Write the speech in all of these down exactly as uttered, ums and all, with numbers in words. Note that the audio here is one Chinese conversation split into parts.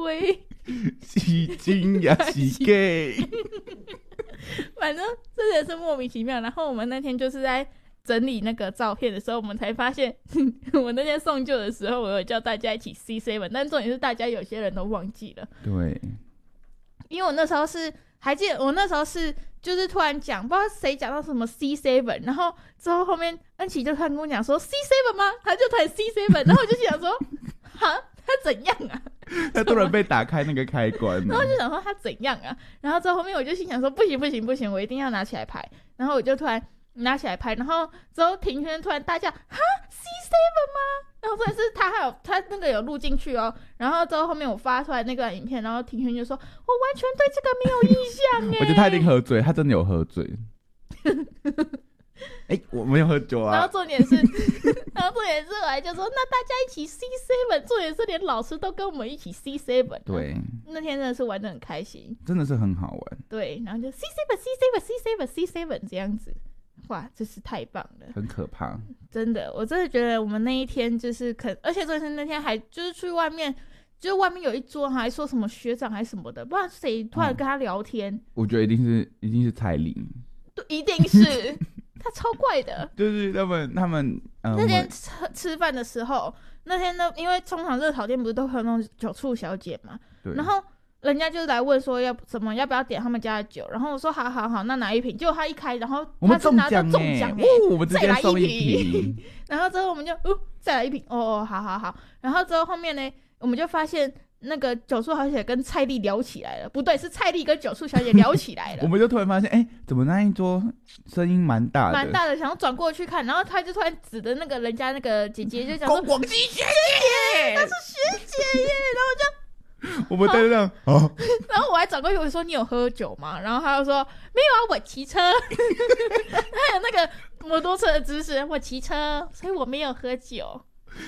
威， 是真也是假。 反正这也是莫名其妙。然后我们那天就是在整理那个照片的时候，我们才发现我那天送旧的时候我有叫大家一起 C 七， 但重点是大家有些人都忘记了。 对， 因为我那时候是还记得我那时候是就是突然讲不知道谁讲到什么 C 七， 然后之后后面恩琪就突然跟我讲说 C 七 吗？他就突然 C 七， 然后我就想说哈他怎样啊， 他突然被打开那个开关了， 然后就想说他怎样啊，然后之后后面我就心想说不行不行不行，我一定要拿起来拍，然后我就突然拿起来拍，然后之后庭轩突然大叫哈 C 七 吗？然后但是他还有他那个有录进去哦，然后之后后面我发出来那个影片，然后庭轩就说我完全对这个没有印象耶。 我觉得他一定喝醉，他真的有喝醉。哎、欸，我没有喝酒啊。 然后重点是，然后重点是我还就说那大家一起 C 七， 重点是连老师都跟我们一起 C 七、啊。 对， 那天真的是玩得很开心， 真的是很好玩。 对，然后就 C 七 C 七 C 七 C 七这样子。哇，真是太棒了， 很可怕， 真的，我真的觉得我们那一天就是可，而且就是那天还就是去外面，就是外面有一桌还说什么学长还什么的，不知道谁突然跟他聊天，嗯、 我觉得一定是一定是蔡琳， 对，一定是他超怪的， 就是他们他们、呃、 那天吃吃饭的时候，那天呢，因为通常热炒店不是都会有那种酒醋小姐嘛，然后。人家就来问说要什么要不要点他们家的酒，然后我说好好好，那拿一瓶。结果他一开，然后他是拿到中奖哎、 欸，我们直接送一瓶。然后之后我们就哦再来一瓶，哦哦好好好。然后之后后面呢，我们就发现那个酒醋小姐跟蔡丽聊起来了，不对，是蔡丽跟酒醋小姐聊起来了。 我们就突然发现，哎、欸，怎么那一桌声音蛮大的， 蛮大的，想要转过去看，然后他就突然指着那个人家那个姐姐，就讲说：“ 广基学姐， 她是学姐耶！”然后我就。 我们在这样、哦， 然后我还转过去我说你有喝酒吗？然后他就说没有啊，我骑车。他有那个摩托车的姿势，我骑车，所以我没有喝酒。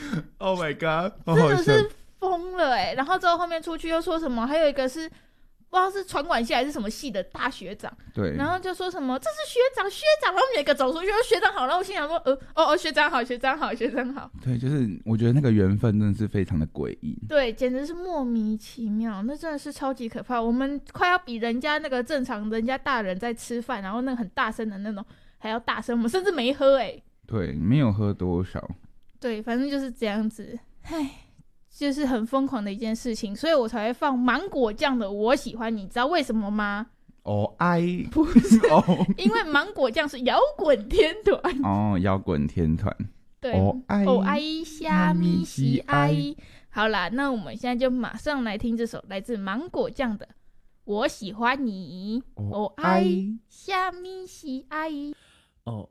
Oh my god， 真的是疯了哎、欸！然后之后后面出去又说什么？还有一个是不知道是传管系还是什么系的大学长， 对， 然后就说什么这是学长学长，然后每个走出去说学长好，然后我心想说呃哦哦学长好学长好学长好， 对，就是我觉得那个缘分真的是非常的诡异， 对，简直是莫名其妙，那真的是超级可怕，我们快要比人家那个正常人家大人在吃饭，然后那个很大声的那种还要大声，我们甚至没喝哎、欸， 对，没有喝多少， 对，反正就是这样子，唉。就是很疯狂的一件事情，所以我才会放芒果酱的我喜欢你，知道为什么吗？ 哦爱不是哦，因为芒果酱是摇滚天团哦，摇滚天团对哦爱哦爱虾米喜爱。好啦，那我们现在就马上来听这首来自芒果酱的我喜欢你，哦爱虾米喜爱。 哦